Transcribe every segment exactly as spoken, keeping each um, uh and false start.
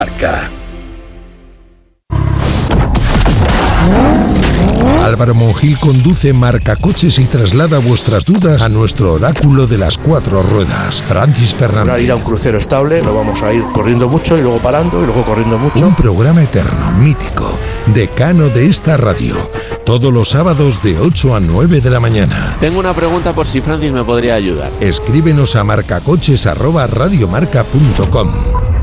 Marca. Álvaro Monjil conduce Marcacoches y traslada vuestras dudas a nuestro oráculo de las cuatro ruedas, Francis Fernández. Para ir a un crucero estable, no vamos a ir corriendo mucho y luego parando y luego corriendo mucho. Un programa eterno, mítico, decano de esta radio, todos los sábados de ocho a nueve de la mañana. Tengo una pregunta por si Francis me podría ayudar. Escríbenos a marcacoches arroba radiomarca punto com.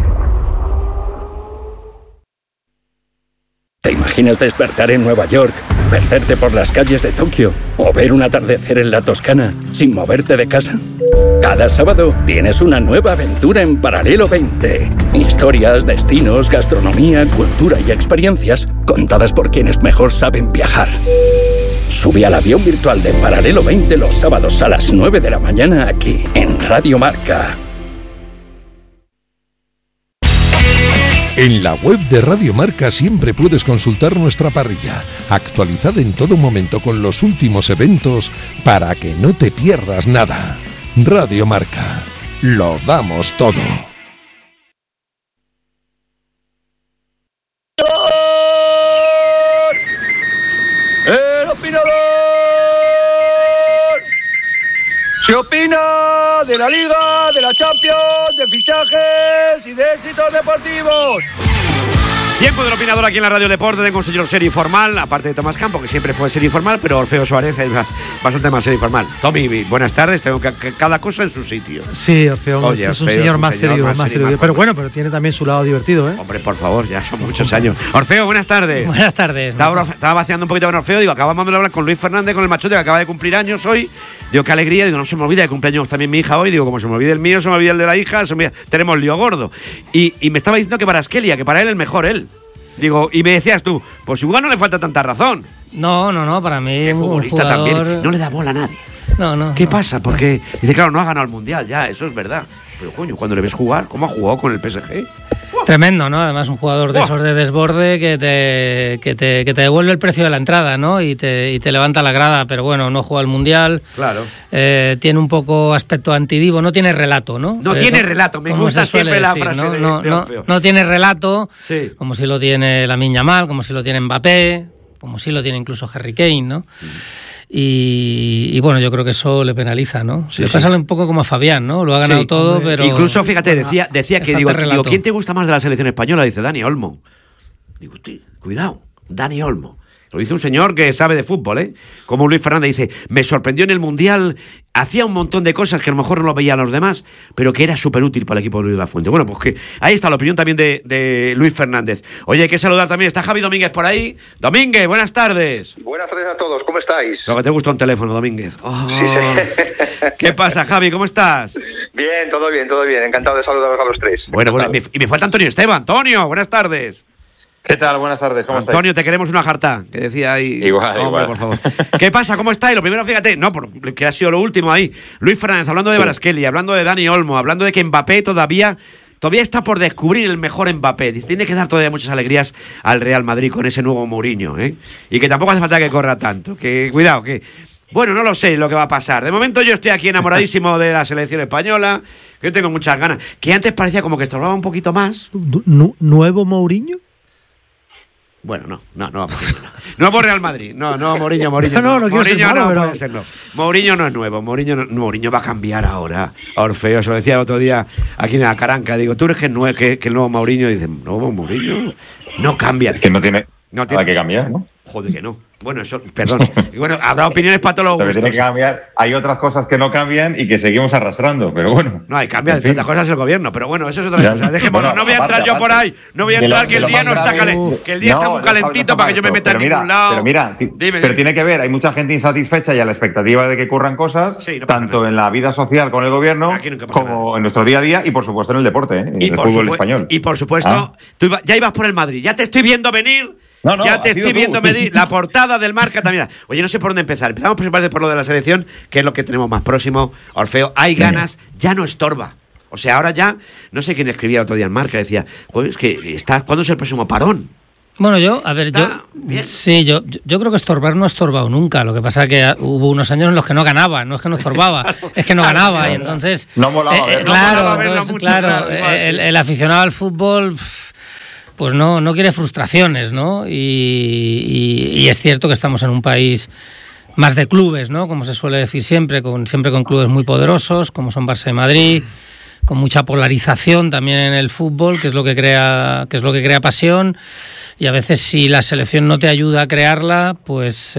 ¿Te imaginas despertar en Nueva York, perderte por las calles de Tokio o ver un atardecer en la Toscana sin moverte de casa? Cada sábado tienes una nueva aventura en Paralelo veinte. Historias, destinos, gastronomía, cultura y experiencias contadas por quienes mejor saben viajar. Sube al avión virtual de Paralelo veinte los sábados a las nueve de la mañana aquí en Radio Marca. En la web de Radio Marca siempre puedes consultar nuestra parrilla, actualizada en todo momento con los últimos eventos para que no te pierdas nada. Radio Marca, lo damos todo. ¡El opinador! Se opina de la Liga, de la Champions, de fichajes y de éxitos deportivos. Tiempo del opinador aquí en la Radio Deporte. Tengo un señor serio y formal, aparte de Tomás Campo, que siempre fue serio y formal, pero Orfeo Suárez es bastante más serio y formal. Tommy, buenas tardes. Tengo que, que cada cosa en su sitio. Sí, Orfeo Oye, es un Orfeo, señor un más señor serio, más más serio, serio. más Pero bueno, pero tiene también su lado divertido, ¿eh? Hombre, por favor, ya son muchos años. Orfeo, buenas tardes. Buenas tardes. Estaba, estaba vaciando un poquito con Orfeo. Digo, acabamos de hablar con Luis Fernández, con el machote, que acaba de cumplir años hoy. Digo, qué alegría. Digo, no se me olvida de cumpleaños también mi hija hoy. Digo, como se me olvide el mío, se me olvida el de la hija, se me olvida. Tenemos lío gordo. Y, y me estaba diciendo que para Askelia, que para él el mejor él. Digo, y me decías tú, pues igual no le falta tanta razón. No, no, no, para mí el futbolista jugador... también no le da bola a nadie. No, no. ¿Qué no. pasa? Porque dice, claro, no ha ganado el Mundial, ya, eso es verdad. Pero coño, cuando le ves jugar, ¿cómo ha jugado con el P S G? Tremendo, ¿no? Además un jugador de esos de desborde que te, que te, que te devuelve el precio de la entrada, ¿no? Y te, y te levanta la grada, pero bueno, no juega el Mundial. Claro. Eh, tiene un poco aspecto antidivo, no tiene relato, ¿no? No eh, tiene no, relato, me gusta siempre la decir, frase ¿no? de, no, de no, no tiene relato, sí. Como si lo tiene Lamine Yamal, como si lo tiene Mbappé, como si lo tiene incluso Harry Kane, ¿no? Mm. Y, y bueno, yo creo que eso le penaliza, ¿no? Sí, le sí. pasa un poco como a Fabián, ¿no? Lo ha ganado sí, todo, hombre. pero... Incluso, fíjate, decía, decía que, digo, digo, ¿quién te gusta más de la selección española? Dice Dani Olmo. Digo, tío, cuidado, Dani Olmo. Lo dice un señor que sabe de fútbol, ¿eh? Como Luis Fernández dice, me sorprendió en el Mundial, hacía un montón de cosas que a lo mejor no lo veían los demás, pero que era súper útil para el equipo de Luis Lafuente. Bueno, pues que ahí está la opinión también de, de Luis Fernández. Oye, hay que saludar también, está Javi Domínguez por ahí. Domínguez, buenas tardes. Buenas tardes a todos, ¿cómo estáis? Lo que te gusta un teléfono, Domínguez. Oh. Sí. ¿Qué pasa, Javi? ¿Cómo estás? Bien, todo bien, todo bien. Encantado de saludaros a los tres. Bueno, bueno, y me, y me falta Antonio Esteban. Antonio, buenas tardes. ¿Qué tal? Buenas tardes, ¿cómo estáis? Antonio, te queremos una jarta, que decía ahí. Igual, Hombre, igual. Por favor. ¿Qué pasa? ¿Cómo estáis? Lo primero, fíjate, no, porque ha sido lo último ahí. Luis Fernández, hablando de Sí. Kvaratskhelia, hablando de Dani Olmo, hablando de que Mbappé todavía, todavía está por descubrir el mejor Mbappé. Tiene que dar todavía muchas alegrías al Real Madrid con ese nuevo Mourinho, ¿eh? Y que tampoco hace falta que corra tanto. Que, cuidado, que... Bueno, no lo sé lo que va a pasar. De momento yo estoy aquí enamoradísimo de la selección española, que yo tengo muchas ganas. Que antes parecía como que estorbaba un poquito más. ¿Nuevo Mourinho? Bueno, no, no, no, no. Nuevo Real Madrid. No, no, Mourinho, Mourinho. No, no, no quiero ser Mourinho malo, no pero- puede ser, no. Mourinho no es nuevo. Mourinho, no, Mourinho va a cambiar ahora. Orfeo, se lo decía el otro día aquí en la Caranca. Digo, tú eres que, nue- que, que el nuevo Mourinho. Y dice, nuevo Mourinho no cambia. Es que no tiene No nada tiene- que cambiar, ¿no? Joder, que no. Bueno, eso, perdón. Y bueno, habrá opiniones para todos los Lo que gustos. tiene que cambiar, hay otras cosas que no cambian y que seguimos arrastrando, pero bueno. No, hay cambia En de fin. tantas cosas el gobierno, pero bueno, eso es otra Ya. cosa. Dejémoslo, Bueno, no voy a aparte, entrar yo por ahí, aparte. no voy a De lo- entrar que de el lo día más no está grave- calentito, que el día No, está muy ya sabes calentito lo que para que yo me pasa, meta en pero mira, ningún lado. Pero mira, ti- Dime, pero dime. tiene que ver, hay mucha gente insatisfecha y a la expectativa de que ocurran cosas, Sí, no pasa tanto nada. en la vida social con el gobierno, Aquí nunca pasa como en nuestro día a día y por supuesto en el deporte, ¿eh? en Y el por, fútbol supue- español. y por supuesto, Ah. tú iba- ya ibas por el Madrid, ya te estoy viendo venir. No, no, ya te has sido estoy tú. viendo venir. La portada del Marca también. Oye, no sé por dónde empezar. Empezamos por parte por lo de la selección, que es lo que tenemos más próximo. Orfeo, hay Venga. ganas, ya no estorba. O sea, ahora ya, no sé quién escribía otro día en Marca, decía, "Joder, es que está, ¿cuándo es el próximo parón? Bueno, yo, a ver, Está yo bien. sí, yo, yo creo que estorbar no ha estorbado nunca. Lo que pasa es que ah, hubo unos años en los que no ganaba, no es que no estorbaba, es que no Claro, ganaba. claro. Y entonces, No molaba verlo. claro, No molaba verlo entonces, mucho, claro, claro, igual, el, sí. el aficionado al fútbol, pff, pues no, no quiere frustraciones, ¿no? Y, y, y es cierto que estamos en un país más de clubes, ¿no? Como se suele decir siempre, con, siempre con clubes muy poderosos, como son Barça y Madrid, con mucha polarización también en el fútbol, que es lo que crea, que es lo que crea pasión. Y a veces si la selección no te ayuda a crearla, pues,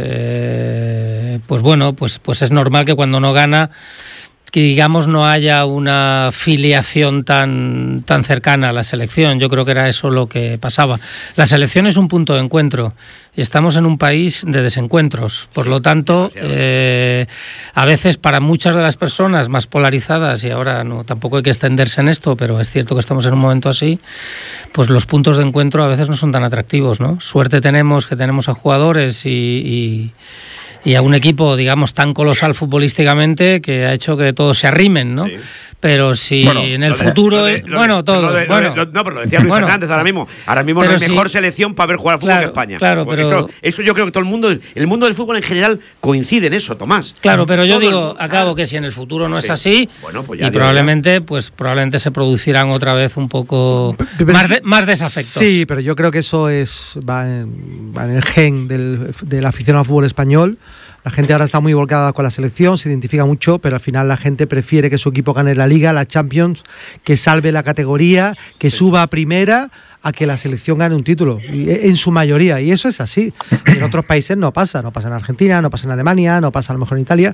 eh, pues bueno, pues, pues es normal que cuando no gana, que digamos no haya una filiación tan, tan cercana a la selección. Yo creo que era eso lo que pasaba. La selección es un punto de encuentro y estamos en un país de desencuentros. Por sí, lo tanto, eh, a veces para muchas de las personas más polarizadas, y ahora no tampoco hay que extenderse en esto, pero es cierto que estamos en un momento así, pues los puntos de encuentro a veces no son tan atractivos, ¿no? Suerte tenemos que tenemos a jugadores y... y y a un equipo, digamos, tan colosal futbolísticamente que ha hecho que todos se arrimen, ¿no? Sí. Pero si bueno, en el futuro... De, de, bueno, todos... De, bueno, de, no, pero lo decía Luis bueno, Fernández ahora mismo. Ahora mismo no hay si, mejor selección para ver jugar al fútbol claro, que España. Claro, pero... Eso, eso yo creo que todo el mundo... El mundo del fútbol en general coincide en eso, Tomás. Claro, pero yo todo digo, el, acabo que si en el futuro no sí. es así, bueno, pues ya y probablemente, ya. pues probablemente se producirán otra vez un poco pero, más, de, más desafectos. Sí, pero yo creo que eso es va en, va en el gen del, del aficionado al fútbol español. La gente ahora está muy volcada con la selección, se identifica mucho, pero al final la gente prefiere que su equipo gane la Liga, la Champions, que salve la categoría, que suba a primera, a que la selección gane un título, en su mayoría, y eso es así. Y en otros países no pasa, no pasa en Argentina, no pasa en Alemania, no pasa a lo mejor en Italia,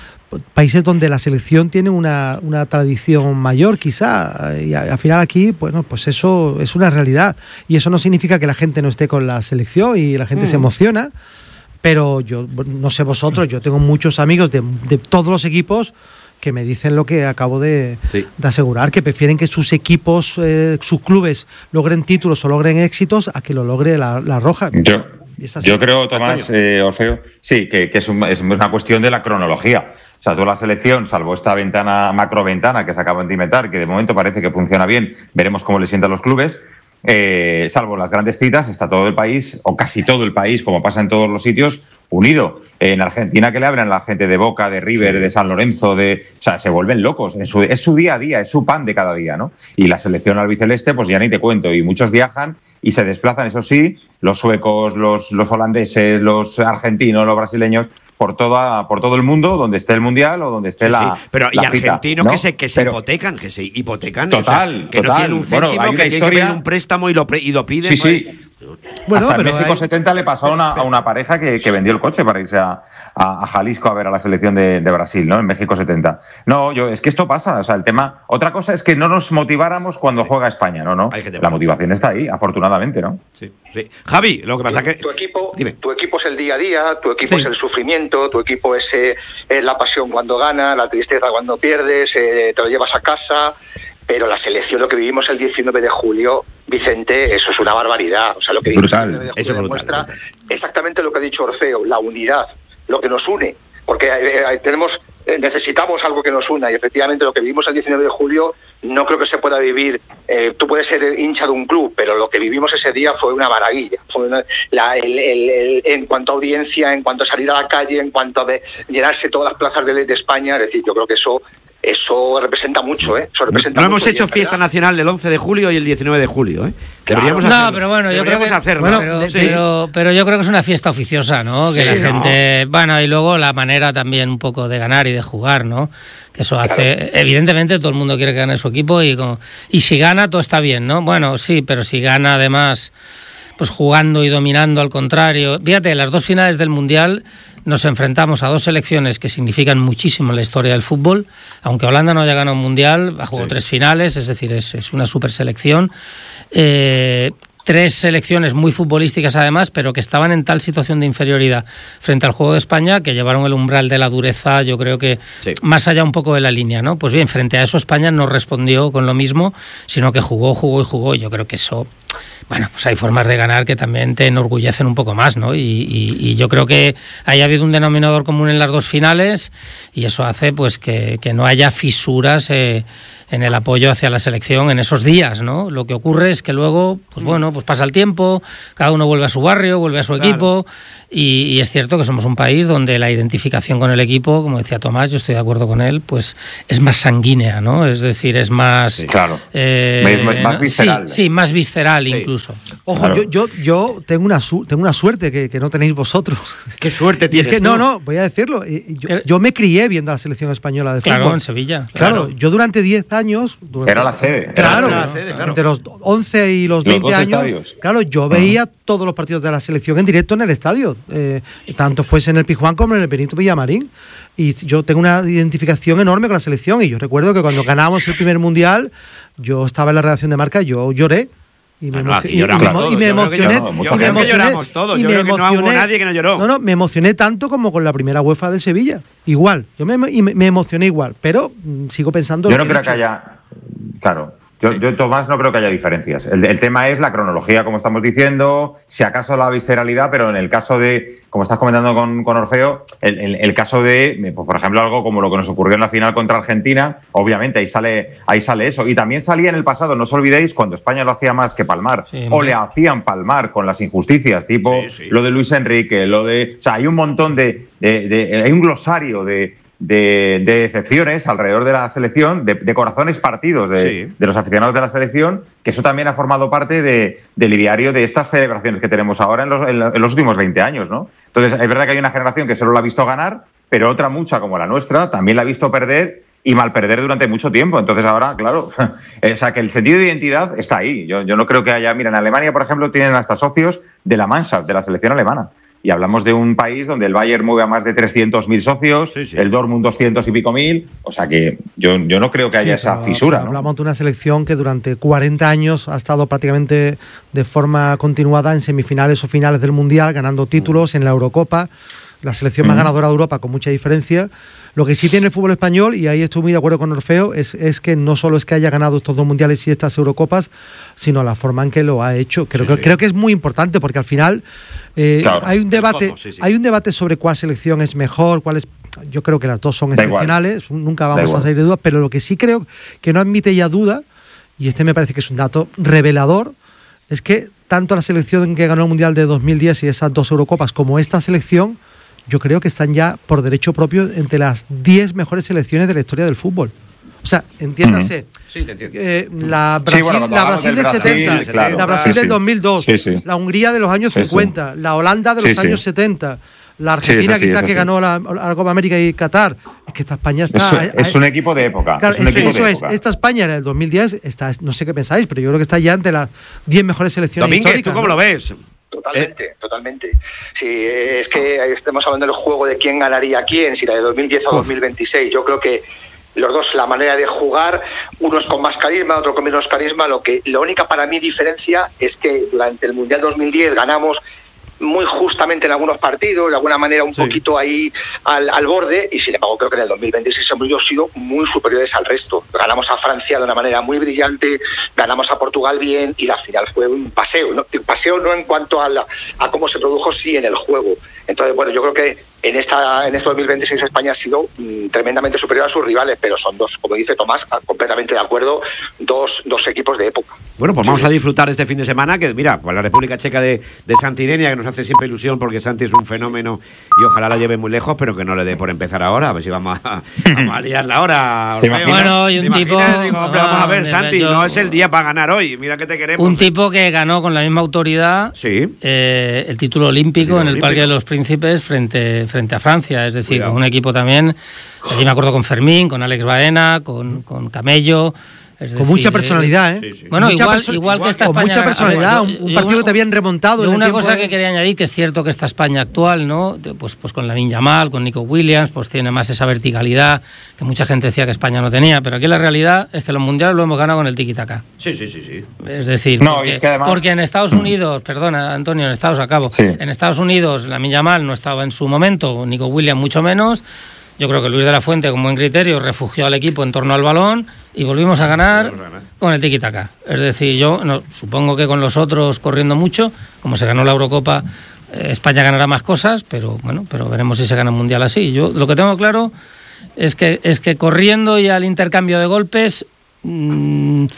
países donde la selección tiene una, una tradición mayor quizá, y al final aquí, bueno, pues eso es una realidad, y eso no significa que la gente no esté con la selección y la gente mm. se emociona. Pero yo, no sé vosotros, yo tengo muchos amigos de, de todos los equipos que me dicen lo que acabo de, sí. de asegurar, que prefieren que sus equipos, eh, sus clubes logren títulos o logren éxitos a que lo logre la, la Roja. Yo, yo creo, Tomás, eh, Orfeo, sí, que, que es, un, es una cuestión de la cronología. O sea, toda la selección, salvo esta ventana, macroventana que se acaban de inventar, que de momento parece que funciona bien, veremos cómo le sientan los clubes. Eh, salvo las grandes citas, está todo el país, o casi todo el país, como pasa en todos los sitios, unido. En Argentina, que le abren a la gente de Boca, de River, de San Lorenzo, de, o sea, se vuelven locos. Es su, es su día a día, es su pan de cada día, ¿no? Y la selección albiceleste, pues ya ni te cuento. Y muchos viajan y se desplazan, eso sí, los suecos, los, los holandeses, los argentinos, los brasileños, por toda por todo el mundo, donde esté el mundial o donde esté sí, la. Sí. Pero la y argentinos cita, ¿no? que se que se Pero, hipotecan, que se hipotecan, total, o sea, que total. no tienen un céntimo, bueno, hay una que historia, tienen que pedir un préstamo y lo, pre, y lo piden. Sí, sí. Pues, Bueno, hasta en México hay... setenta le pasó a una, a una pareja que, que vendió el coche para irse a, a, a Jalisco a ver a la selección de, de Brasil, ¿no? En México setenta. No, yo es que esto pasa, o sea, el tema... Otra cosa es que no nos motiváramos cuando sí. juega España, ¿no? no. La motivación está ahí, afortunadamente, ¿no? Sí, sí. Javi, lo que pasa es que... Tu equipo, tu equipo es el día a día, tu equipo sí. es el sufrimiento, tu equipo es, eh, es la pasión cuando gana, la tristeza cuando pierdes, eh, te lo llevas a casa... Pero la selección, lo que vivimos el diecinueve de julio, Vicente, eso es una barbaridad. O sea, lo que vivimos brutal. el diecinueve de julio eso es brutal, demuestra brutal. exactamente lo que ha dicho Orfeo, la unidad, lo que nos une. Porque eh, tenemos eh, necesitamos algo que nos una y efectivamente lo que vivimos el diecinueve de julio no creo que se pueda vivir. Eh, tú puedes ser hincha de un club, pero lo que vivimos ese día fue una maravilla. Fue una, la, el, el, el, en cuanto a audiencia, en cuanto a salir a la calle, en cuanto a de, llenarse todas las plazas de, de España, es decir, yo creo que eso... Eso representa mucho, ¿eh? Eso representa no mucho hemos hecho fiesta nacional el once de julio y el diecinueve de julio, ¿eh? Deberíamos claro. hacerlo. No, pero bueno, yo creo que hacerlo. Bueno, pero, sí. pero, pero yo creo que es una fiesta oficiosa, ¿no? Que sí, la gente, no. bueno, y luego la manera también un poco de ganar y de jugar, ¿no? Que eso hace, claro. evidentemente todo el mundo quiere que gane su equipo y como, y si gana todo está bien, ¿no? Bueno, sí, pero si gana además pues jugando y dominando al contrario. Fíjate, las dos finales del Mundial nos enfrentamos a dos selecciones que significan muchísimo en la historia del fútbol, aunque Holanda no haya ganado un Mundial, ha jugado sí. tres finales, es decir, es, es una super selección. Eh, tres selecciones muy futbolísticas además, pero que estaban en tal situación de inferioridad frente al juego de España que llevaron el umbral de la dureza, yo creo que sí. más allá un poco de la línea, ¿no? Pues bien, frente a eso España no respondió con lo mismo, sino que jugó, jugó y jugó. Yo creo que eso... Bueno, pues hay formas de ganar que también te enorgullecen un poco más, ¿no? Y, y, y yo creo que haya habido un denominador común en las dos finales y eso hace pues que, que no haya fisuras eh, en el apoyo hacia la selección en esos días, ¿no? Lo que ocurre es que luego, pues bueno, bueno, pues pasa el tiempo, cada uno vuelve a su barrio, vuelve a su claro. equipo, y, y es cierto que somos un país donde la identificación con el equipo, como decía Tomás, yo estoy de acuerdo con él, pues es más sanguínea, ¿no? Es decir, es más... Sí, claro. Eh, más, más visceral. Sí, sí, más visceral sí. incluso. Ojo, claro. yo, yo, yo tengo una su- tengo una suerte que, que no tenéis vosotros. ¿Qué suerte tienes? Y es que, tú? no, no, voy a decirlo. Yo, yo me crié viendo a la selección española de claro, fútbol. en Sevilla. Claro, Claro, yo durante diez años... Durante, era la sede. Claro, era la sede, claro, entre los once y los veinte los años. estadios. Claro, yo veía uh-huh. todos los partidos de la selección en directo en el estadio. Eh, tanto fuese en el Pizjuán como en el Benito Villamarín. Y yo tengo una identificación enorme con la selección. Y yo recuerdo que cuando ganamos el primer mundial, yo estaba en la redacción de Marca, yo lloré. Y me, ah, no, y, y, me, y me emocioné. Yo creo que lloramos todos. Yo creo que no hubo nadie que no lloró. No, no, me emocioné tanto como con la primera UEFA del Sevilla. Igual. Yo me, me, me emocioné igual. Pero mm, sigo pensando. Yo no creo que haya. Claro. Yo, yo, Tomás, no creo que haya diferencias. El, el tema es la cronología, como estamos diciendo, si acaso la visceralidad, pero en el caso de, como estás comentando con, con Orfeo, el, el, el caso de, pues, por ejemplo, algo como lo que nos ocurrió en la final contra Argentina, obviamente ahí sale, ahí sale eso. Y también salía en el pasado, no os olvidéis, cuando España lo hacía más que palmar, sí, o le hacían palmar con las injusticias, tipo sí, sí. lo de Luis Enrique, lo de... O sea, hay un montón de... de, de hay un glosario de... De, de excepciones alrededor de la selección, de, de corazones partidos de, sí. de los aficionados de la selección, que eso también ha formado parte de, del ideario de estas celebraciones que tenemos ahora en los, en los últimos veinte años, ¿no? Entonces, es verdad que hay una generación que solo la ha visto ganar, pero otra mucha, como la nuestra, también la ha visto perder y mal perder durante mucho tiempo. Entonces ahora, claro, o sea, que el sentido de identidad está ahí. Yo, yo no creo que haya... Mira, en Alemania, por ejemplo, tienen hasta socios de la Mannschaft, de la selección alemana. Y hablamos de un país donde el Bayern mueve a más de trescientos mil socios, sí, sí. el Dortmund doscientos y pico mil. O sea que yo, yo no creo que haya sí, esa pero, fisura. Pero ¿no? Hablamos de una selección que durante cuarenta años ha estado prácticamente de forma continuada en semifinales o finales del Mundial, ganando títulos en la Eurocopa. La selección más ganadora de Europa con mucha diferencia. Lo que sí tiene el fútbol español, y ahí estoy muy de acuerdo con Orfeo, es, es que no solo es que haya ganado estos dos mundiales y estas Eurocopas, sino la forma en que lo ha hecho. Creo, sí, que, sí. creo que es muy importante porque al final eh, claro, hay un debate, fondo, sí, sí. hay un debate sobre cuál selección es mejor, cuál es. Yo creo que las dos son da excepcionales, igual. Nunca vamos a salir de dudas, pero lo que sí creo que no admite ya duda, y este me parece que es un dato revelador, es que tanto la selección que ganó el mundial de dos mil diez y esas dos Eurocopas como esta selección, yo creo que están ya por derecho propio entre las diez mejores selecciones de la historia del fútbol. O sea, entiéndase, uh-huh. sí, te entiendo. Eh, la Brasil, sí, bueno, la Brasil del, del setenta, Brasil, claro, la Brasil sí, del dos mil dos, sí, sí. la Hungría de los años sí, cincuenta, sí. la Holanda de los sí, años sí. setenta, la Argentina sí, así, quizás que ganó la, la Copa América y Qatar. Es que esta España está... Es, es un equipo de época. Claro, es un eso, equipo eso de es. Época. Esta España en el dos mil diez, está, no sé qué pensáis, pero yo creo que está ya entre las diez mejores selecciones Domínguez, históricas. ¿tú cómo ¿no? lo ves? Totalmente, eh. totalmente. Sí, es que estamos hablando del juego de quién ganaría a quién, si la de dos mil diez o dos mil veintiséis. Yo creo que los dos, la manera de jugar, uno es con más carisma, otro con menos carisma. Lo que, la única para mí diferencia es que durante el Mundial dos mil diez ganamos muy justamente en algunos partidos, de alguna manera un sí. poquito ahí al, al borde, y sin embargo creo que en el dos mil veintiséis hemos sido muy superiores al resto. Ganamos a Francia de una manera muy brillante, ganamos a Portugal bien, y la final fue un paseo, ¿no? Un paseo no en cuanto a, la, a cómo se produjo, sí en el juego. Entonces, bueno, yo creo que en esta en este dos mil veintiséis España ha sido mm, tremendamente superior a sus rivales, pero son dos, como dice Tomás, completamente de acuerdo, dos, dos equipos de época. Bueno, pues vamos a disfrutar este fin de semana, que mira, con la República Checa de, de Santinenia, que nos hace siempre ilusión porque Santi es un fenómeno y ojalá la lleve muy lejos, pero que no le dé por empezar ahora, a ver si vamos a, vamos a liarla ahora. Bueno, y un tipo... Digo, hombre, vamos a ver, Santi, yo, no es el día para ganar hoy, mira que te queremos. Un tipo que ganó con la misma autoridad sí. eh, el título olímpico sí, en el olímpico. Parque de los Príncipes frente, frente a Francia, es decir, con un equipo también, allí me acuerdo con Fermín, con Alex Baena, con, con Camello. Es decir, con mucha personalidad, ¿eh? Sí, sí. Bueno, mucha igual, perso- igual que esta con España... mucha personalidad, ver, un, un partido que te habían remontado. En una el cosa de... que quería añadir, que es cierto que esta España actual, ¿no? Pues, pues con Lamine Yamal, con Nico Williams, pues tiene más esa verticalidad que mucha gente decía que España no tenía, pero aquí la realidad es que los mundiales lo hemos ganado con el tiki-taka. Sí, sí, sí, sí. Es decir, no, porque, es que además... porque en Estados Unidos, perdona, Antonio, en Estados acabo, sí. en Estados Unidos Lamine Yamal no estaba en su momento, Nico Williams mucho menos. Yo creo que Luis de la Fuente, con buen criterio, refugió al equipo en torno al balón y volvimos a ganar con el tiki-taka. Es decir, yo no, supongo que con los otros corriendo mucho, como se ganó la Eurocopa, eh, España ganará más cosas, pero bueno, pero veremos si se gana un mundial así. Yo lo que tengo claro es que es que corriendo y al intercambio de golpes, mmm,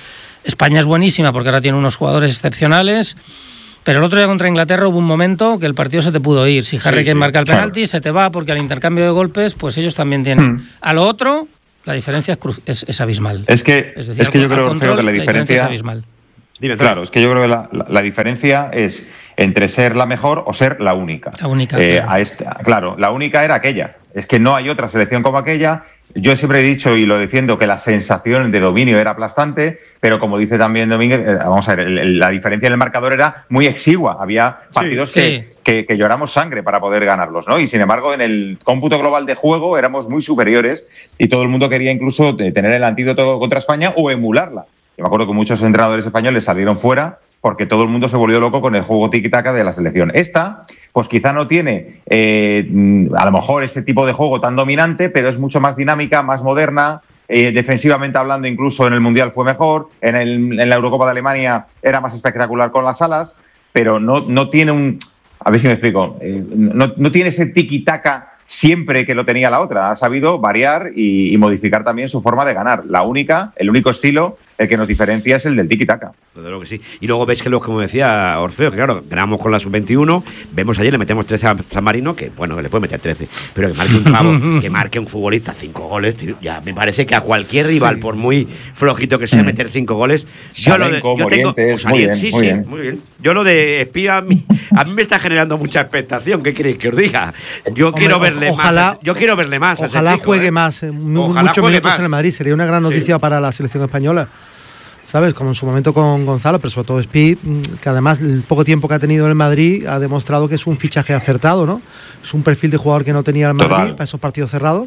España es buenísima porque ahora tiene unos jugadores excepcionales, pero el otro día contra Inglaterra hubo un momento que el partido se te pudo ir. Si Harry Kane sí, sí, marca el penalti, claro, se te va porque al intercambio de golpes, pues ellos también tienen. Hmm. A lo otro, la diferencia es, cru- es, es abismal. Es que, es decir, es que yo creo, control, Orfeo, que la diferencia, la diferencia es abismal. Dime, claro, es que yo creo que la, la, la diferencia es entre ser la mejor o ser la única. La única. Eh, claro. A este, claro, la única era aquella. Es que no hay otra selección como aquella. Yo siempre he dicho y lo defiendo que la sensación de dominio era aplastante, pero como dice también Domínguez, eh, vamos a ver, el, el, la diferencia en el marcador era muy exigua. Había partidos sí, que, sí. Que, que lloramos sangre para poder ganarlos, ¿no? Y sin embargo, en el cómputo global de juego éramos muy superiores y todo el mundo quería incluso tener el antídoto contra España o emularla. Yo me acuerdo que muchos entrenadores españoles salieron fuera porque todo el mundo se volvió loco con el juego tiki-taka de la selección. Esta, pues quizá no tiene eh, a lo mejor ese tipo de juego tan dominante, pero es mucho más dinámica, más moderna. Eh, defensivamente hablando, incluso en el Mundial fue mejor. En, el, en la Eurocopa de Alemania era más espectacular con las alas, pero no, no tiene un... A ver si me explico. Eh, no, no tiene ese tiki-taka siempre que lo tenía la otra. Ha sabido variar y, y modificar también su forma de ganar. La única, el único estilo, el que nos diferencia es el del tiki-taka. Desde luego que sí. Y luego ves que, los, como decía Orfeo, que claro, ganamos con la sub veintiuno, vemos ayer, le metemos trece a San Marino, que bueno, que le puede meter trece, pero que marque un pavo, que marque un futbolista cinco goles, tío, ya me parece que a cualquier rival, sí, por muy flojito que sea, mm. meter cinco goles, yo lo de, yo tengo, pues, muy bien, sí, muy sí, bien. muy bien. Yo lo de espía a mí, a mí me está generando mucha expectación. ¿Qué queréis que os diga? Yo Hombre, quiero verle ojalá, más. A, yo quiero verle más. Ojalá a ese chico, juegue ¿eh? más, eh, ojalá muchos juegue minutos más en el Madrid. Sería una gran noticia sí. para la selección española. ¿Sabes? Como en su momento con Gonzalo, pero sobre todo Speed, que además el poco tiempo que ha tenido en el Madrid ha demostrado que es un fichaje acertado, ¿no? Es un perfil de jugador que no tenía el Madrid Total. para esos partidos cerrados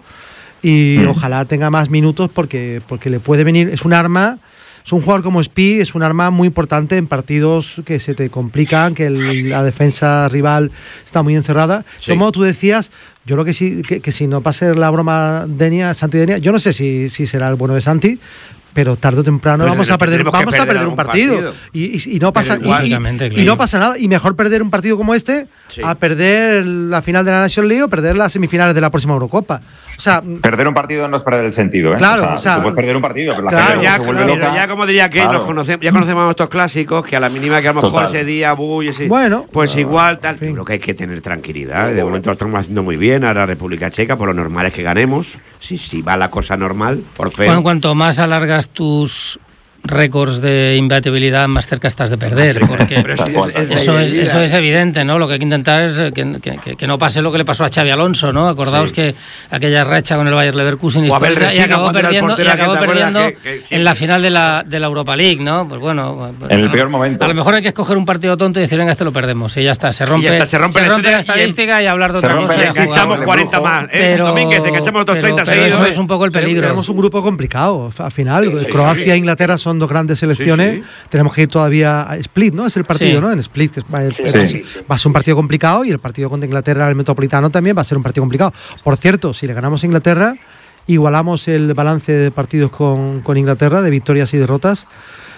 y mm. ojalá tenga más minutos porque, porque le puede venir, es un arma, es un jugador como Speed, es un arma muy importante en partidos que se te complican, que el, la defensa rival está muy encerrada. Sí. Como tú decías, yo creo que sí, que, que si no va a ser la broma Denia, Santi Denia, yo no sé si, si será el bueno de Santi, pero tarde o temprano pues vamos a perder vamos perder a perder un partido, partido. Y, y, y no pasa igual, y, y, claro. y no pasa nada y mejor perder un partido como este sí. a perder la final de la Nations League o perder las semifinales de la próxima Eurocopa. O sea, perder un partido no es perder el sentido, ¿eh? Claro, o sea, o sea tú puedes perder un partido, pero la claro, gente ya, se vuelve claro, loca. Ya como diría que claro. nos conocemos, ya conocemos a nuestros clásicos, que a la mínima que a lo mejor Total. ese día uy, ese, bueno, pues uh, igual tal, creo que hay que tener tranquilidad. De momento lo estamos haciendo muy bien, ahora República Checa, por lo normal es que ganemos. Si, si va la cosa normal, por feo. Bueno, cuanto más alargas tus récords de imbatibilidad, más cerca estás de perder, porque es, es eso, es, eso es evidente, ¿no? Lo que hay que intentar es que, que, que no pase lo que le pasó a Xavi Alonso, ¿no? Acordaos sí. que aquella racha con el Bayer Leverkusen y acabó perdiendo, y acabó perdiendo que, que en la final de la, de la Europa League, ¿no? Pues bueno, pues, en el a, peor momento. A lo mejor hay que escoger un partido tonto y decir, venga, este lo perdemos, y ya está, se rompe, está, se rompe, se la, rompe la estadística y, y hablar de otra cosa. Se echamos cuarenta más, ¿eh? Pero, Domínguez, que echamos otros treinta pero seguidos. Eso es un poco el peligro. Tenemos un grupo complicado, al final, sí, Croacia e Inglaterra son dos grandes selecciones. Sí, sí. Tenemos que ir todavía a Split, ¿no? Es el partido, sí. ¿no? En Split, que va, sí, sí, sí. va a ser un partido complicado y el partido contra Inglaterra en el Metropolitano también va a ser un partido complicado. Por cierto, si le ganamos a Inglaterra, igualamos el balance de partidos con, con Inglaterra, de victorias y derrotas.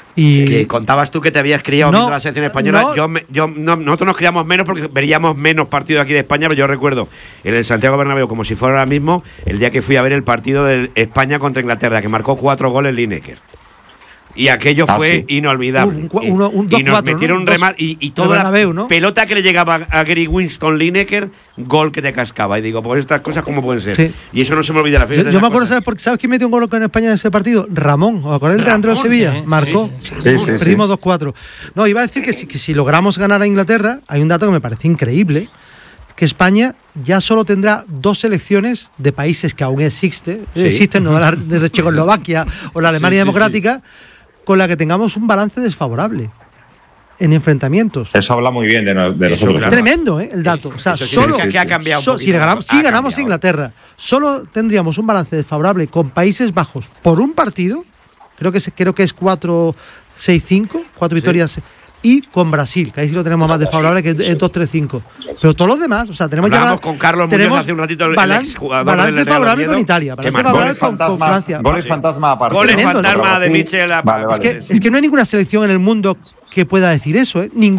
Y que contabas tú que te habías criado no, viendo la selección española. No, yo, me, yo no, nosotros nos criamos menos porque veríamos menos partidos aquí de España, pero yo recuerdo en el Santiago Bernabéu, como si fuera ahora mismo, el día que fui a ver el partido de España contra Inglaterra, que marcó cuatro goles Lineker. Y aquello ah, fue sí. inolvidable. Un, uno, un, dos, y nos cuatro, metieron ¿no? un remar y, y toda Bernabéu, la ¿no? pelota que le llegaba a Gary Winks con Lineker, gol que te cascaba. Y digo, pues estas cosas cómo pueden ser. Sí. Y eso no se me olvida la fiesta. Yo, yo me acuerdo, ¿sabes, por, ¿sabes quién metió un gol en España en ese partido? Ramón. ¿Os acordáis del delantero de Sevilla? Sí, marcó. Sí, sí, sí, Perdimos sí. dos cuatro. No, iba a decir que si, que si logramos ganar a Inglaterra, hay un dato que me parece increíble, que España ya solo tendrá dos selecciones de países que aún existe, sí. existen, no la de Checoslovaquia o la Alemania sí, sí, Democrática, sí. con la que tengamos un balance desfavorable en enfrentamientos. Eso habla muy bien de, no, de nosotros. Es tremendo, ¿eh? El dato. O sea, eso solo que, que ha cambiado so, si ganamos, si ganamos a Inglaterra, solo tendríamos un balance desfavorable con Países Bajos por un partido, creo que es, creo que es cuatro seis cinco, cuatro sí. victorias, y con Brasil, que ahí sí lo tenemos más desfavorable, que es dos tres cinco. Pero todos los demás, o sea, tenemos ya ya con Carlos Muñoz hace un ratito el balan, exjugador balance del favorable con Italia, balance favorable con, con Francia. Goles fantasma aparte. Goles fantasma de Michel. Vale, vale. Es, que, es que no hay ninguna selección en el mundo que pueda decir eso, ¿eh? Ninguna.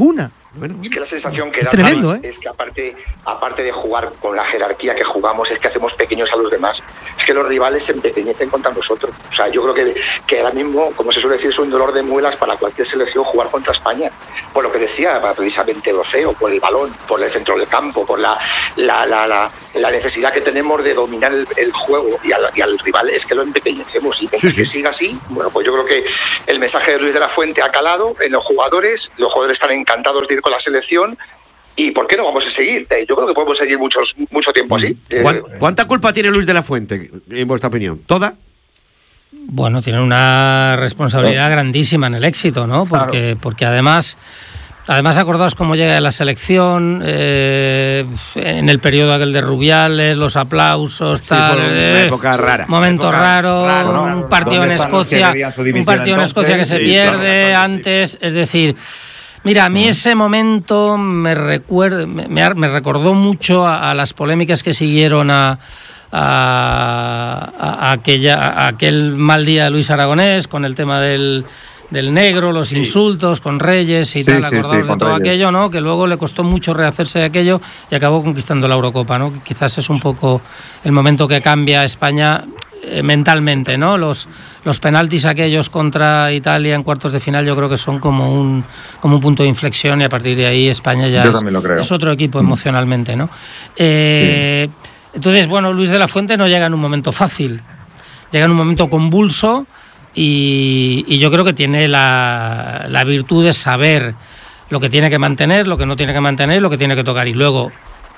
Bueno, es que la sensación que es da tremendo, ¿eh? es que aparte, aparte de jugar con la jerarquía que jugamos, es que hacemos pequeños a los demás. Es que los rivales se empequeñecen contra nosotros. O sea, yo creo que, que ahora mismo, como se suele decir, es un dolor de muelas para cualquier selección jugar contra España. Por lo que decía precisamente Roceo, por el balón, por el centro del campo, por la, la, la, la, la necesidad que tenemos de dominar el, el juego y al, y al rival es que lo empequeñecemos. Y mientras sí, sí. que siga así, bueno, pues yo creo que el mensaje de Luis de la Fuente ha calado en los jugadores, los jugadores están encantados de ir con la selección. ¿Y por qué no vamos a seguir? Yo creo que podemos seguir muchos, mucho tiempo así. ¿Cuánta culpa tiene Luis de la Fuente, en vuestra opinión? ¿Toda? Bueno, tiene una responsabilidad grandísima en el éxito, ¿no? Porque, claro. porque además, además acordaos cómo llega la selección, eh, en el periodo aquel de Rubiales, los aplausos, sí, tal. Fue una época rara. Momento época raro, raro, ¿no? un partido en Escocia, un partido en Escocia que se sí, pierde sí, antes, sí. es decir. Mira, a mí ese momento me recuerda, me, me recordó mucho a, a las polémicas que siguieron a, a, a, aquella, a aquel mal día de Luis Aragonés con el tema del, del negro, los sí. insultos con Reyes y sí, tal, sí, acordados sí, de todo Reyes. Aquello, ¿no? Que luego le costó mucho rehacerse de aquello y acabó conquistando la Eurocopa, ¿no? Que quizás es un poco el momento que cambia a España eh, mentalmente, ¿no? Los los penaltis aquellos contra Italia en cuartos de final yo creo que son como un como un punto de inflexión y a partir de ahí España ya es, es otro equipo mm. emocionalmente, ¿no? Eh, sí. Entonces, bueno, Luis de la Fuente no llega en un momento fácil, llega en un momento convulso y, y yo creo que tiene la, la virtud de saber lo que tiene que mantener, lo que no tiene que mantener, lo que tiene que tocar. Y luego,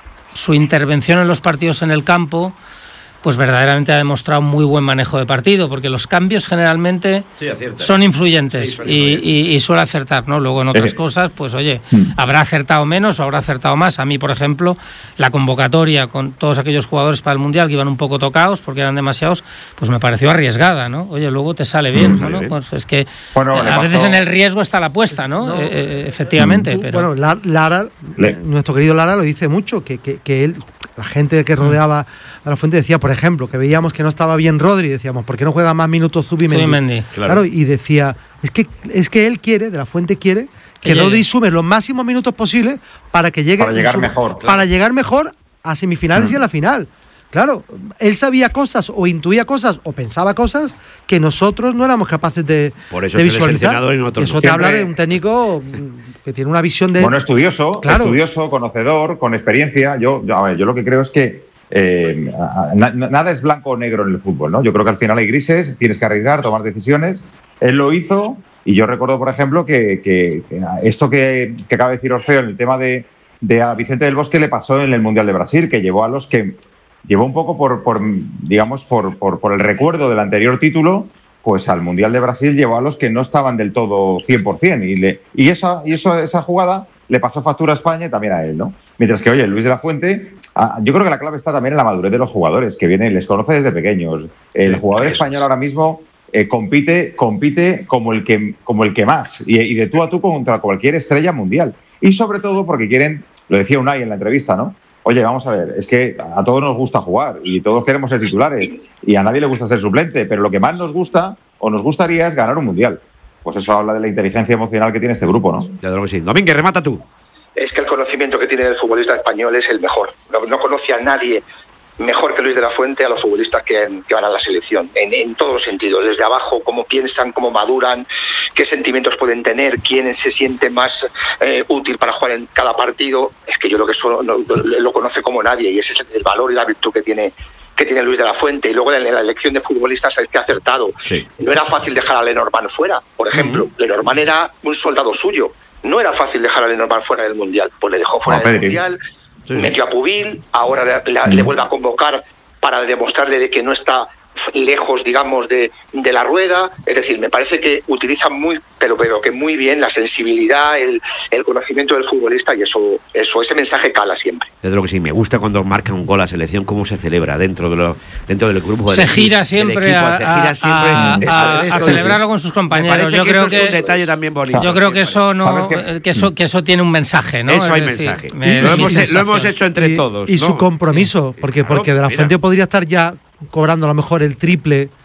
su intervención en los partidos en el campo, pues verdaderamente ha demostrado muy buen manejo de partido, porque los cambios generalmente sí, son influyentes, sí, son influyentes. Y, y, y suele acertar, ¿no? Luego en otras eh. cosas, pues oye, mm. habrá acertado menos o habrá acertado más. A mí, por ejemplo, la convocatoria con todos aquellos jugadores para el Mundial que iban un poco tocados porque eran demasiados, pues me pareció arriesgada, ¿no? Oye, luego te sale bien, mm, ¿no? Bien. Pues es que bueno, a veces pasó... en el riesgo está la apuesta, ¿no? no. Eh, efectivamente. Mm. Pero... Bueno, Lara, Le... nuestro querido Lara lo dice mucho, que, que, que él, la gente que rodeaba a la Fuente decía, por ejemplo, que veíamos que no estaba bien Rodri, decíamos, ¿por qué no juega más minutos Zubimendi? Zubimendi, claro. claro. Y decía, es que es que él quiere, de la Fuente quiere, que, que Rodri sume los máximos minutos posibles para que llegue para llegar sume, mejor, claro. para llegar mejor a semifinales mm. y a la final. Claro, él sabía cosas o intuía cosas o pensaba cosas que nosotros no éramos capaces de, Por eso de visualizar. Y nosotros eso te siempre... habla de un técnico que tiene una visión de... Bueno, estudioso, claro. estudioso, conocedor, con experiencia. Yo, yo, a ver, yo lo que creo es que Eh, na, nada es blanco o negro en el fútbol, ¿no? Yo creo que al final hay grises, tienes que arriesgar, tomar decisiones. Él lo hizo y yo recuerdo, por ejemplo, que, que, que esto que, que acaba de decir Orfeo en el tema de, de a Vicente del Bosque le pasó en el Mundial de Brasil, que llevó a los que llevó un poco por, por digamos, por, por, por el recuerdo del anterior título, pues al Mundial de Brasil llevó a los que no estaban del todo cien por ciento y, le, y, esa, y eso, esa jugada le pasó factura a España y también a él, ¿no? Mientras que, oye, Luis de la Fuente... Yo creo que la clave está también en la madurez de los jugadores, que vienen, les conoce desde pequeños. El sí, jugador español ahora mismo eh, compite, compite como el que, como el que más, y, y de tú a tú contra cualquier estrella mundial. Y sobre todo porque quieren, lo decía Unai en la entrevista, ¿no? Oye, vamos a ver, es que a todos nos gusta jugar y todos queremos ser titulares y a nadie le gusta ser suplente, pero lo que más nos gusta o nos gustaría es ganar un mundial. Pues eso habla de la inteligencia emocional que tiene este grupo, ¿no? Ya creo que sí. Domínguez, remata tú. Es que el conocimiento que tiene el futbolista español es el mejor. No, no conoce a nadie mejor que Luis de la Fuente a los futbolistas que, que van a la selección, en, en todos los sentidos, desde abajo, cómo piensan, cómo maduran, qué sentimientos pueden tener, quién se siente más eh, útil para jugar en cada partido. Es que yo creo que eso no, lo conoce como nadie y ese es el valor y la virtud que tiene que tiene Luis de la Fuente. Y luego en la elección de futbolistas es que ha acertado. Sí. No era fácil dejar a Lenormand fuera, por ejemplo. Uh-huh. Lenormand era un soldado suyo. No era fácil dejar a Lenormand fuera del Mundial. Pues le dejó fuera no, del Mundial, sí. metió a Pubil, ahora le, le, le vuelve a convocar para demostrarle de que no está lejos, digamos, de, de la rueda. Es decir, me parece que utiliza muy, pero, pero que muy bien la sensibilidad, el, el conocimiento del futbolista y eso, eso, ese mensaje cala siempre. Desde lo que sí, me gusta cuando marca un gol a selección, cómo se celebra dentro de lo, dentro del grupo. Se gira siempre, a, se gira siempre a, a, a, a celebrarlo con sus compañeros. Yo que creo eso que es un detalle también bonito. Yo creo que eso no, que, que eso que eso tiene un mensaje, ¿no? Eso es hay decir, mensaje. Me, lo, hemos, lo hemos hecho entre y, todos. Y ¿no? su compromiso, sí. porque, porque claro, de la Fuente podría estar ya cobrando a lo mejor el triple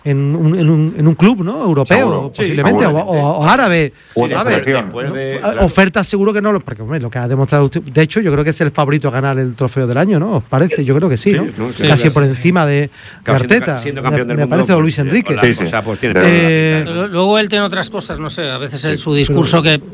en un, en un, en un club, ¿no? Europeo, Seguro, posiblemente, sí, o, o, o árabe. O de ¿sabes? selección. ¿No? de, claro. Ofertas seguro que no, porque hombre, lo que ha demostrado usted, de hecho, yo creo que es el favorito a ganar el trofeo del año, ¿no? ¿Os parece? Yo creo que sí, Sí, ¿no? no, sí, Casi sí, por sí. encima de, de Claro, siendo Arteta. ca- siendo campeón me, del me mundo, parece o pues, Luis Enrique. sí, Sí, sí. O sea, pues tiene Eh, Luego él tiene otras cosas, no sé, a veces el, su discurso que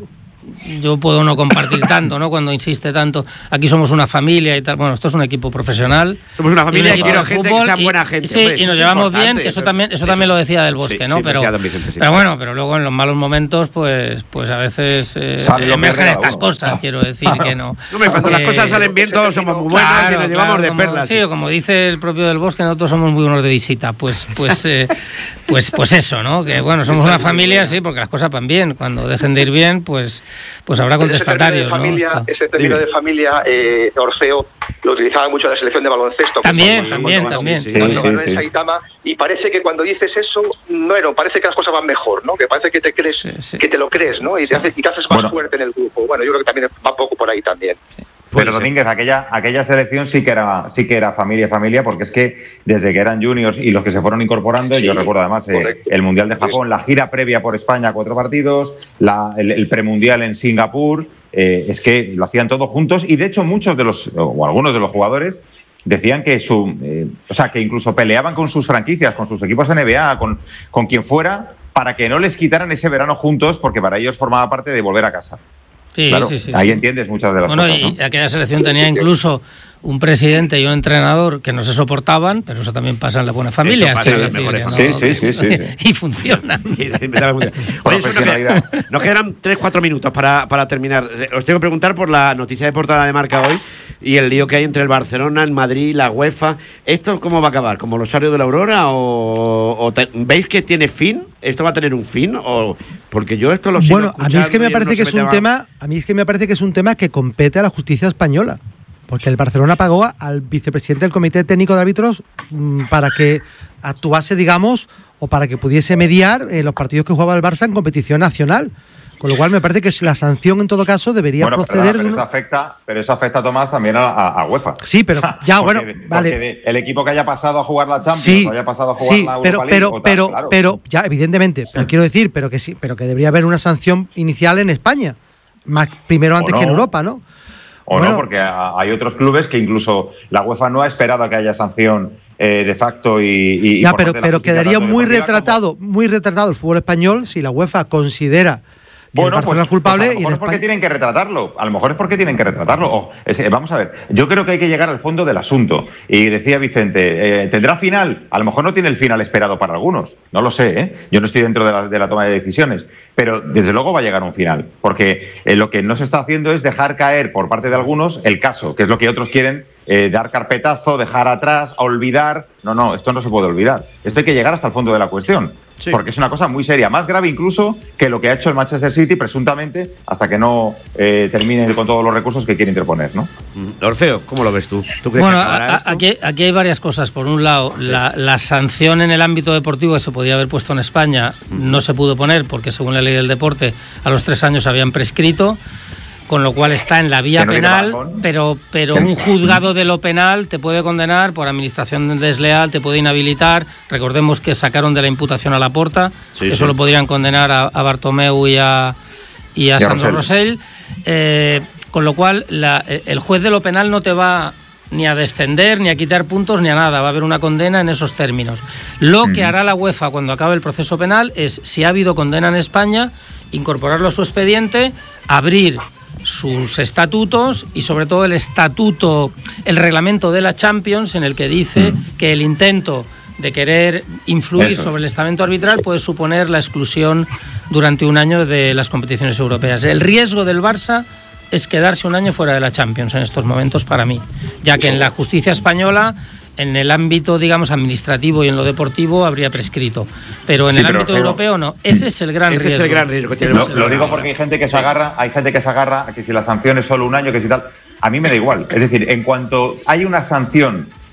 yo puedo no compartir tanto, ¿no? Cuando insiste tanto, aquí somos una familia y tal. Bueno, esto es un equipo profesional. Somos una familia y un quiero equipo de gente que fútbol sea y- buena gente. Sí, hombre, y eso nos es llevamos importante, bien, que eso es- también eso también lo decía Del Bosque, sí, ¿no? sí, pero, decía Don Vicente, sí. pero bueno, pero luego en los malos momentos, pues, pues a veces eh, Sale lo que emergen arregla estas uno. cosas, quiero decir que no. Hombre, cuando las Eh, cosas salen bien, todos somos muy buenos y Claro, nos llevamos claro, de como, perlas. sí, o como dice el propio Del Bosque, nosotros somos muy buenos de visita. Pues, pues, eh, pues, pues eso, ¿no? Que bueno, somos una familia, sí, porque las cosas van bien. Cuando dejen de ir bien, pues, pues habrá contestatarios, ¿no? Familia, Esto. ese término Dime. de familia, eh, Orfeo, lo utilizaba mucho en la selección de baloncesto. También, cuando- también, cuando- también. Sí, cuando sí, ganó sí. en Saitama, y parece que cuando dices eso, bueno, parece que las cosas van mejor, ¿no? Que parece que te crees, Sí, sí. que te lo crees, ¿no? Y te, hace, y te haces más Bueno. fuerte en el grupo. Bueno, yo creo que también va un poco por ahí también. Pero Domínguez, aquella, aquella selección sí que era sí que era familia familia, porque es que desde que eran juniors y los que se fueron incorporando, Sí, yo recuerdo además eh, correcto. el Mundial de Japón, la gira previa por España, cuatro partidos, la, el, el premundial en Singapur, eh, es que lo hacían todos juntos y de hecho muchos de los, o algunos de los jugadores decían que su, eh, o sea, que incluso peleaban con sus franquicias, con sus equipos N B A, con, con quien fuera, para que no les quitaran ese verano juntos, porque para ellos formaba parte de volver a casa. Sí, Claro, sí, sí, ahí sí. entiendes muchas de las Bueno, cosas, y ¿no? aquella selección tenía incluso un presidente y un entrenador que no se soportaban, pero eso también pasa en las buenas familias. pasa en quiero las decir, mejores que familias. Sí, sí, sí, sí, sí. Y funciona. Oye, eso nos, Profesionalidad. quedan, nos quedan tres cuatro minutos para, para terminar. Os tengo que preguntar por la noticia de portada de Marca hoy y el lío que hay entre el Barcelona, el Madrid, la UEFA. ¿Esto cómo va a acabar? ¿Como los Osario de la Aurora? ¿O, o te- veis que tiene fin? ¿Esto va a tener un fin? O, porque yo esto lo sigo Bueno, a mí es que me escuchando y parece no que se es me un va- tema, a mí es que me parece que es un tema que compete a la justicia española, porque el Barcelona pagó al vicepresidente del Comité Técnico de Árbitros mm, para que actuase, digamos, o para que pudiese mediar en los partidos que jugaba el Barça en competición nacional. Con lo cual me parece que la sanción en todo caso debería Bueno, proceder perdona, de pero, una... eso afecta, pero eso afecta, Tomás, también a, a, a UEFA. Sí, pero ya, Porque bueno, de- vale. porque de- el equipo que haya pasado a jugar la Champions Sí, o haya pasado a jugar sí, la Europa pero, League pero, o tal, pero, claro. pero, ya, evidentemente, pero quiero decir, pero que sí, pero que debería haber una sanción inicial en España, más primero antes no. que en Europa, ¿no? O Bueno. no, porque a- hay otros clubes que incluso la UEFA no ha esperado a que haya sanción eh, de facto y, y- y Ya, por pero, parte de la pero justicia quedaría tanto muy deportiva como- retratado, muy retratado el fútbol español si la UEFA considera que Bueno, el Barcelona pues, es culpable pues a lo y en mejor es porque España... tienen que retratarlo. A lo mejor es porque tienen que retratarlo. O, es- eh, vamos a ver, yo creo que hay que llegar al fondo del asunto. Y decía Vicente, eh, ¿tendrá final? A lo mejor no tiene el final esperado para algunos. No lo sé, ¿eh? Yo no estoy dentro de la, de la toma de decisiones. Pero desde luego va a llegar un final. Porque eh, lo que no se está haciendo es dejar caer por parte de algunos el caso, que es lo que otros quieren, eh, dar carpetazo, dejar atrás, olvidar. No, no, esto no se puede olvidar. Esto hay que llegar hasta el fondo de la cuestión. Sí. Porque es una cosa muy seria, más grave incluso que lo que ha hecho el Manchester City presuntamente hasta que no eh, termine con todos los recursos que quiere interponer, ¿no? Mm, Orfeo, ¿cómo lo ves tú? ¿Tú crees Bueno, que acabará a- esto? aquí, aquí hay varias cosas. Por un lado, la, la sanción en el ámbito deportivo que se podía haber puesto en España no se pudo poner porque según la ley del deporte a los tres años habían prescrito, con lo cual está en la vía Que no viene penal, bajón. pero, pero un juzgado de lo penal te puede condenar por administración desleal, te puede inhabilitar. Recordemos que sacaron de la imputación a Laporta, Sí, eso sí. lo podrían condenar a, a Bartomeu y a, y a Y a Sandro Rosell. Rosell. Eh, con lo cual, la- el juez de lo penal no te va ni a descender, ni a quitar puntos, ni a nada. Va a haber una condena en esos términos. Lo que hará la UEFA cuando acabe el proceso penal es, si ha habido condena en España, incorporarlo a su expediente, abrir sus estatutos y sobre todo el estatuto, el reglamento de la Champions, en el que dice que el intento de querer influir Eso es. sobre el estamento arbitral puede suponer la exclusión durante un año de las competiciones europeas. El riesgo del Barça es quedarse un año fuera de la Champions en estos momentos para mí, ya que en la justicia española, en el ámbito, digamos, administrativo y en lo deportivo habría prescrito, pero en Sí, el pero, ámbito pero- europeo no. Ese es el gran Ese riesgo. es el gran riesgo que tiene Ese el es Lo, el lo gran digo riesgo. porque hay gente que se agarra, hay gente que se agarra a que si la sanción es solo un año, que si tal. A mí me da igual. Es decir, en cuanto hay una sanción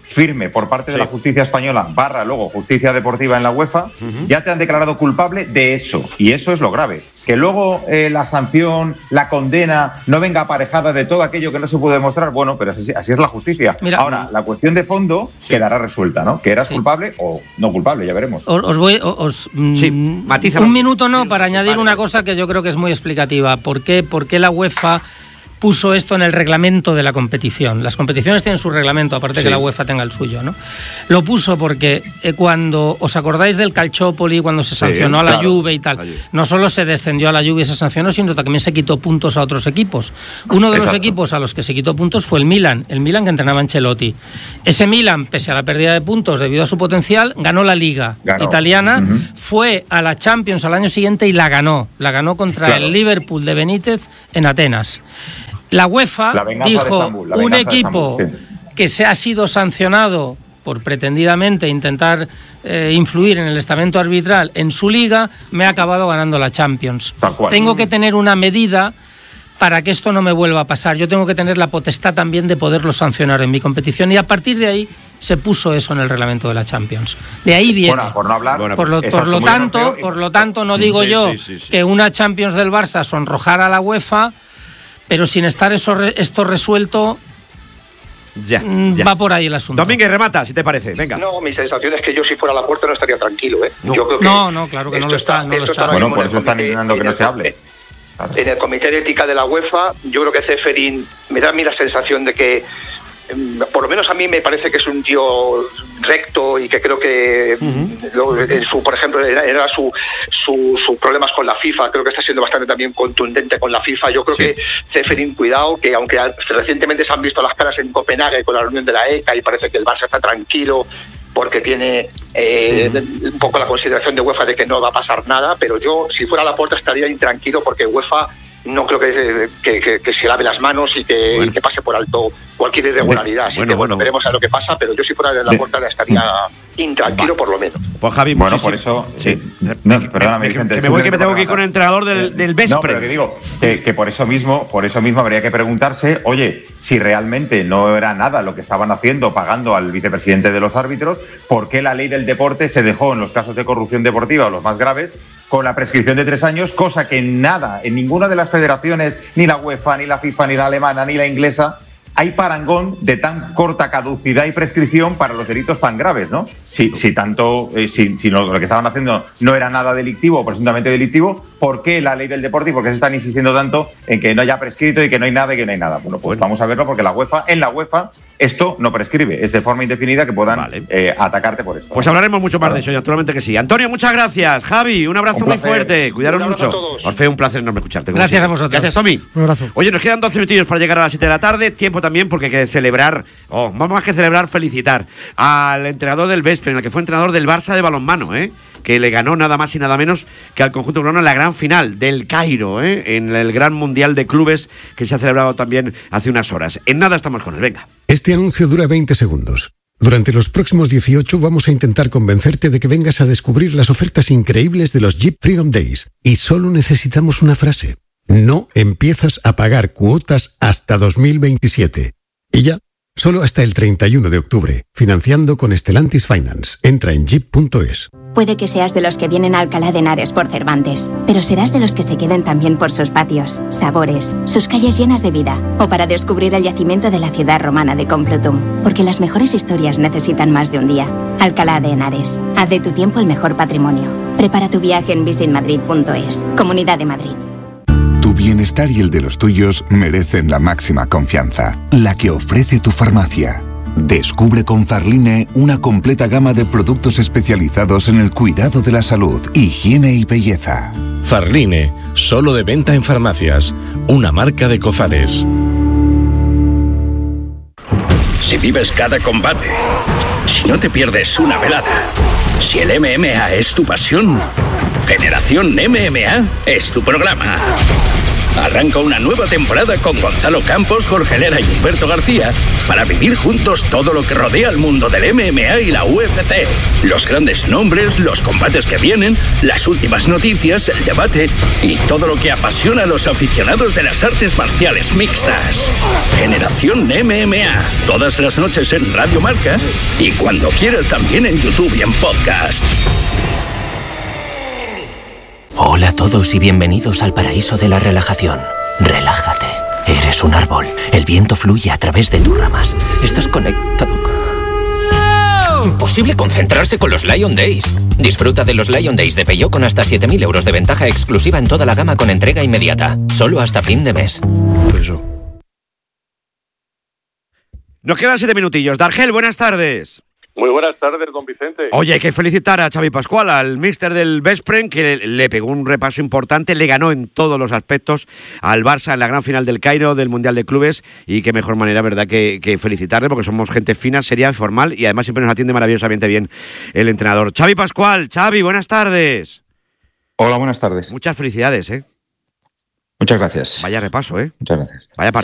firme por parte de sí. la justicia española, barra luego justicia deportiva en la UEFA, uh-huh. ya te han declarado culpable de eso. Y eso es lo grave. Que luego eh, la sanción, la condena, no venga aparejada de todo aquello que no se puede demostrar, bueno, pero así, así es la justicia. Mira, ahora, la cuestión de fondo sí. quedará resuelta, ¿no? Que eras sí. culpable o no culpable, ya veremos. Os, os voy... Os, sí, matiza. Un minuto no, para añadir vale. una cosa que yo creo que es muy explicativa. ¿Por qué, por qué la UEFA puso esto en el reglamento de la competición? Las competiciones tienen su reglamento, aparte sí. que la UEFA tenga el suyo, ¿no? Lo puso porque eh, cuando os acordáis del Calciopoli, cuando se sancionó sí, a la claro. Juve y tal, no solo se descendió a la Juve y se sancionó, sino también se quitó puntos a otros equipos. Uno de Exacto. los equipos a los que se quitó puntos fue el Milan, el Milan que entrenaba Ancelotti. Ese Milan, pese a la pérdida de puntos debido a su potencial, ganó la Liga ganó. italiana, uh-huh. fue a la Champions al año siguiente y la ganó. La ganó contra claro. el Liverpool de Benítez en Atenas. La UEFA la dijo, un equipo sí. que se ha sido sancionado por pretendidamente intentar eh, influir en el estamento arbitral en su liga, me ha acabado ganando la Champions. Tengo que tener una medida para que esto no me vuelva a pasar. Yo tengo que tener la potestad también de poderlo sancionar en mi competición, y a partir de ahí se puso eso en el reglamento de la Champions. De ahí viene. Bueno, por no hablar. Por lo, por lo tanto, por lo tanto, no digo sí, yo sí, sí, sí. que una Champions del Barça sonrojara a la UEFA, pero sin estar eso, esto resuelto, ya, ya. va por ahí el asunto. Domínguez, remata, si te parece. Venga. No, mi sensación es que yo si fuera a la puerta no estaría tranquilo. ¿eh? No. Yo creo que no, no, claro que no lo está. No lo está. Bueno, por eso están intentando que no se hable. En el Comité de Ética de la UEFA, yo creo que Ceferín me da a mí la sensación de que, por lo menos a mí me parece que es un tío recto y que creo que, uh-huh. lo, su, por ejemplo, era, era su, su, sus problemas con la FIFA, creo que está siendo bastante también contundente con la FIFA. Yo creo sí. que Ceferín, cuidado, que aunque recientemente se han visto las caras en Copenhague con la reunión de la E C A y parece que el Barça está tranquilo porque tiene eh, uh-huh. un poco la consideración de UEFA de que no va a pasar nada, pero yo, si fuera a la puerta, estaría intranquilo porque UEFA no creo que, que, que, que se lave las manos y que, bueno. y que pase por alto cualquier irregularidad. Así bueno, que bueno, bueno, veremos a lo que pasa, pero yo si fuera de la puerta la estaría intranquilo va. por lo menos. Pues Javi, bueno, por eso... Sí. No, perdóname, Vicente. Que me voy que me tengo que ir con el entrenador del, del Vespre. No, pero que digo, que, que por eso mismo por eso mismo habría que preguntarse, oye, si realmente no era nada lo que estaban haciendo, pagando al vicepresidente de los árbitros, ¿por qué la ley del deporte se dejó en los casos de corrupción deportiva o los más graves con la prescripción de tres años, cosa que en nada, en ninguna de las federaciones, ni la UEFA, ni la FIFA, ni la alemana, ni la inglesa, hay parangón de tan corta caducidad y prescripción para los delitos tan graves, ¿no? Si, si tanto, eh, si, si lo, lo que estaban haciendo no era nada delictivo o presuntamente delictivo, ¿por qué la ley del deporte y por qué se están insistiendo tanto en que no haya prescrito y que no hay nada y que no hay nada? Bueno, pues vamos a verlo porque la UEFA, en la UEFA, esto no prescribe, es de forma indefinida que puedan vale. eh, atacarte por esto. Pues hablaremos mucho más claro. de eso, naturalmente que sí. Antonio, muchas gracias. Javi, un abrazo un muy fuerte. Cuidaros un mucho. Orfeo, un placer enorme escucharte. Gracias a vosotros. Gracias, Tommy. Un abrazo. Oye, nos quedan doce minutillos para llegar a las siete de la tarde. Tiempo también porque hay que celebrar, oh, más que celebrar, felicitar al entrenador del Vespre, en el que fue entrenador del Barça de balonmano, ¿eh? que le ganó nada más y nada menos que al conjunto peruano en la gran final del Cairo, ¿eh? en el gran mundial de clubes que se ha celebrado también hace unas horas. En nada estamos con él, venga. Este anuncio dura veinte segundos. Durante los próximos dieciocho vamos a intentar convencerte de que vengas a descubrir las ofertas increíbles de los Jeep Freedom Days. Y solo necesitamos una frase. No empiezas a pagar cuotas hasta dos mil veintisiete. Y ya, solo hasta el treinta y uno de octubre, financiando con Stellantis Finance. Entra en jeep punto es. Puede que seas de los que vienen a Alcalá de Henares por Cervantes, pero serás de los que se queden también por sus patios, sabores, sus calles llenas de vida, o para descubrir el yacimiento de la ciudad romana de Complutum, porque las mejores historias necesitan más de un día. Alcalá de Henares, haz de tu tiempo el mejor patrimonio. Prepara tu viaje en visit madrid punto es. Comunidad de Madrid. Tu bienestar y el de los tuyos merecen la máxima confianza, la que ofrece tu farmacia. Descubre con Farline una completa gama de productos especializados en el cuidado de la salud, higiene y belleza. Farline, solo de venta en farmacias, una marca de Cofares. Si vives cada combate, si no te pierdes una velada, si el M M A es tu pasión, Generación M M A es tu programa. Arranca una nueva temporada con Gonzalo Campos, Jorge Lera y Humberto García para vivir juntos todo lo que rodea al mundo del M M A y la U F C. Los grandes nombres, los combates que vienen, las últimas noticias, el debate y todo lo que apasiona a los aficionados de las artes marciales mixtas. Generación M M A, todas las noches en Radio Marca y cuando quieras también en YouTube y en podcast. Hola a todos y bienvenidos al paraíso de la relajación. Relájate. Eres un árbol. El viento fluye a través de tus ramas. Estás conectado. Imposible concentrarse con los Lion Days. Disfruta de los Lion Days de Peugeot con hasta siete mil euros de ventaja exclusiva en toda la gama con entrega inmediata. Solo hasta fin de mes. Eso. Nos quedan siete minutillos. Dargel, buenas tardes. Muy buenas tardes, don Vicente. Oye, hay que felicitar a Xavi Pascual, al míster del Veszprém, que le pegó un repaso importante, le ganó en todos los aspectos al Barça en la gran final del Cairo, del Mundial de Clubes, y qué mejor manera, verdad, que, que felicitarle, porque somos gente fina, seria, formal, y además siempre nos atiende maravillosamente bien el entrenador. Xavi Pascual, Xavi, buenas tardes. Hola, buenas tardes. Muchas felicidades, ¿eh? Muchas gracias. Vaya repaso, ¿eh? Muchas gracias. Vaya partido.